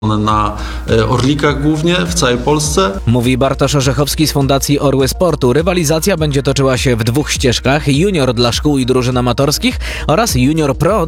na Orlikach głównie w całej Polsce. Mówi Bartosz Orzechowski z Fundacji Orły Sportu. Rywalizacja będzie toczyła się w 2 ścieżkach: junior dla szkół i drużyn amatorskich oraz junior pro